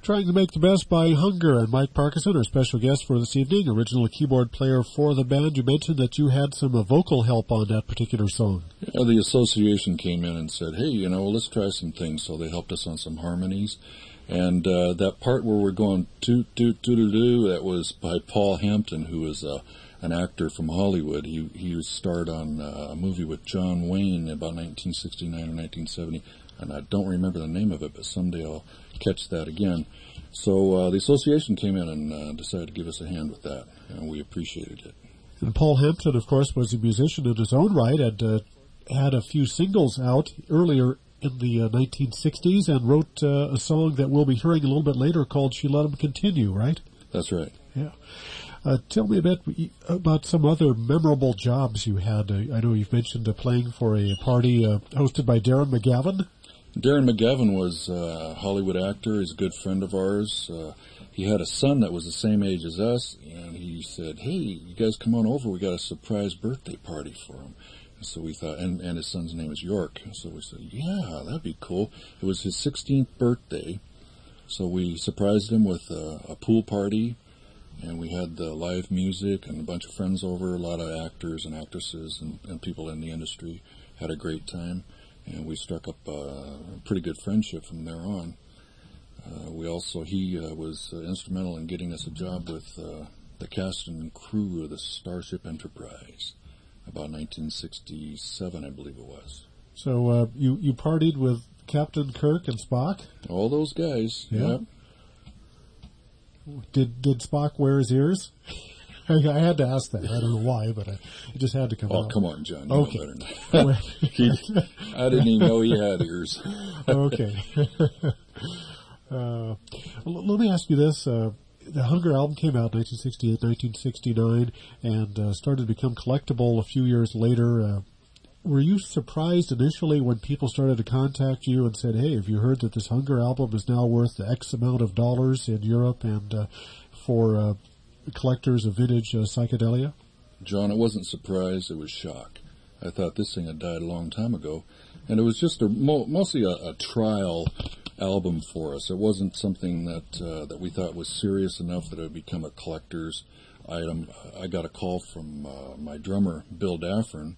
Trying to make the best by Hunger, and Mike Parkinson, our special guest for this evening, original keyboard player for the band. You mentioned that you had some vocal help on that particular song. Yeah, the association came in and said, hey, let's try some things. So they helped us on some harmonies. And that part where we're going toot, toot, toodle-doo, that was by Paul Hampton, who is an actor from Hollywood. He starred on a movie with John Wayne about 1969 or 1970. And I don't remember the name of it, but someday I'll catch that again. So the association came in and decided to give us a hand with that, and we appreciated it. And Paul Hampton, of course, was a musician in his own right and had a few singles out earlier in the 1960s and wrote a song that we'll be hearing a little bit later called She Let 'Em Continue, right? That's right. Yeah. Tell me a bit about some other memorable jobs you had. I know you've mentioned playing for a party hosted by Darren McGavin. Darren McGavin was a Hollywood actor. He's a good friend of ours. He had a son that was the same age as us, and he said, hey, you guys come on over. We got a surprise birthday party for him. And so we thought, and his son's name is York. So we said, yeah, that'd be cool. It was his 16th birthday, so we surprised him with a pool party, and we had live music and a bunch of friends over, a lot of actors and actresses and people in the industry. Had a great time. And we struck up a pretty good friendship from there on. He was instrumental in getting us a job with the cast and crew of the Starship Enterprise, about 1967, I believe it was. So you partied with Captain Kirk and Spock? All those guys, yeah. Did Spock wear his ears? I had to ask that. I don't know why, but it just had to come out. Oh, come on, John. You okay. know better than that. I didn't even know he had ears. Okay. Let me ask you this. The Hunger album came out in 1968, 1969, and started to become collectible a few years later. Were you surprised initially when people started to contact you and said, hey, have you heard that this Hunger album is now worth X amount of dollars in Europe and for collectors of vintage psychedelia? John, it wasn't surprise, it was shock. I thought this thing had died a long time ago, and it was just mostly a trial album for us. It wasn't something that we thought was serious enough that it would become a collector's item. I got a call from my drummer, Bill Daffern,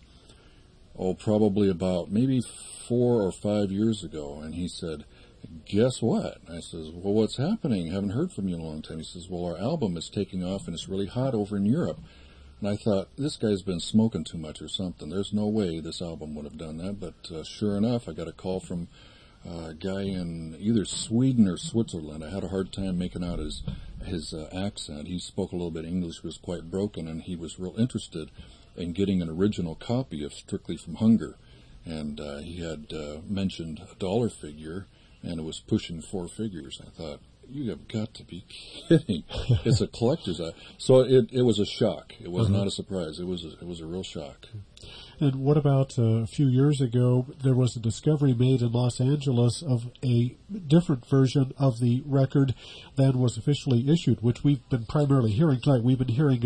probably about maybe 4 or 5 years ago, and he said, guess what? I says, well, what's happening? I haven't heard from you in a long time. He says, well, our album is taking off and it's really hot over in Europe. And I thought, this guy's been smoking too much or something. There's no way this album would have done that. But sure enough, I got a call from a guy in either Sweden or Switzerland. I had a hard time making out his accent. He spoke a little bit English, was quite broken, and he was real interested in getting an original copy of Strictly from Hunger. And he had mentioned a dollar figure, and it was pushing 4 figures. I thought, you have got to be kidding. It's a collector's item. So it was a shock. It was not a surprise. It was a real shock. And what about a few years ago, there was a discovery made in Los Angeles of a different version of the record than was officially issued, which we've been primarily hearing tonight. We've been hearing,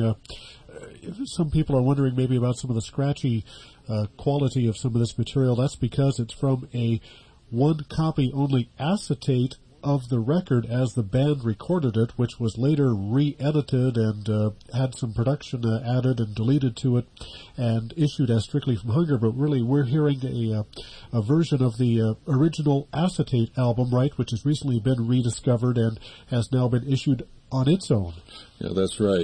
some people are wondering maybe about some of the scratchy quality of some of this material. That's because it's from a one copy only acetate of the record as the band recorded it, which was later re-edited and had some production added and deleted to it and issued as Strictly from Hunger. But really, we're hearing a version of the original acetate album, right, which has recently been rediscovered and has now been issued on its own. Yeah, that's right.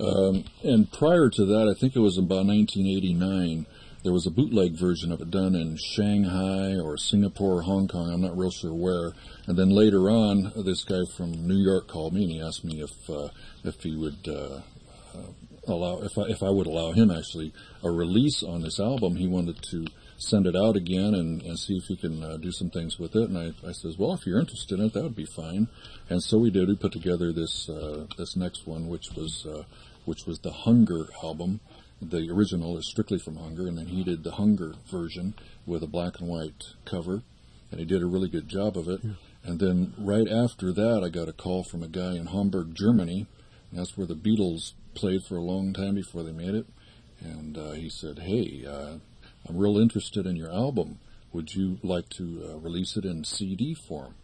And prior to that, I think it was about 1989, there was a bootleg version of it done in Shanghai or Singapore or Hong Kong. I'm not real sure where. And then later on, this guy from New York called me and he asked me if he would if I would allow him actually a release on this album. He wanted to send it out again and see if he can do some things with it. And I says, well, if you're interested in it, that would be fine. And so we did. We put together this next one, which was the Hunger album. The original is Strictly from Hunger, and then he did the Hunger version with a black and white cover, and he did a really good job of it. Yeah. And then right after that, I got a call from a guy in Hamburg, Germany, and that's where the Beatles played for a long time before they made it. And he said, hey, I'm real interested in your album. Would you like to release it in CD form?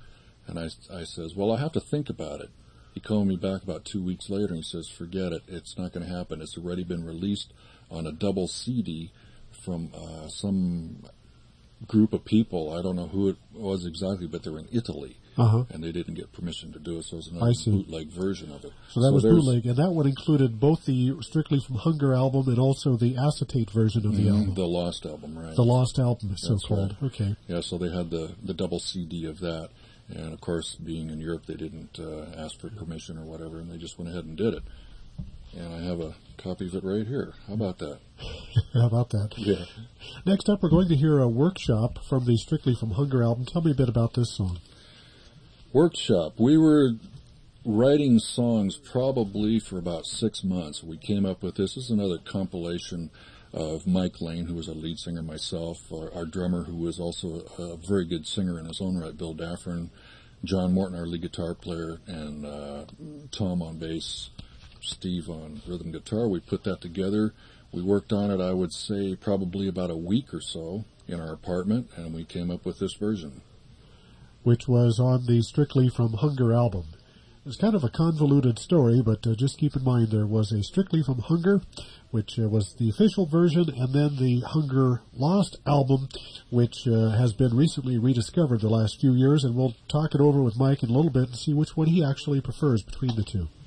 And I says, well, I have to think about it. He called me back about 2 weeks later and he says, forget it. It's not going to happen. It's already been released on a double CD from some group of people. I don't know who it was exactly, but they're in Italy. And they didn't get permission to do it, so it's another bootleg version of it. So that was bootleg, and that one included both the Strictly from Hunger album and also the acetate version of the album. The Lost album, right. The Lost album, so-called. Right. Okay. Yeah, so they had the double CD of that. And, of course, being in Europe, they didn't ask for permission or whatever, and they just went ahead and did it. And I have a copy of it right here. How about that? How about that? Yeah. Next up, we're going to hear a Workshop from the Strictly from Hunger album. Tell me a bit about this song. Workshop. We were writing songs probably for about 6 months. We came up with this. This is another compilation of Mike Lane, who was our lead singer, myself, our drummer, who was also a very good singer in his own right, Bill Daffern, John Morton, our lead guitar player, and Tom on bass, Steve on rhythm guitar. We put that together. We worked on it, I would say, probably about a week or so in our apartment, and we came up with this version. Which was on the Strictly from Hunger album. It's kind of a convoluted story, but just keep in mind there was a Strictly from Hunger, which was the official version, and then the Hunger Lost album, which has been recently rediscovered the last few years, and we'll talk it over with Mike in a little bit and see which one he actually prefers between the two.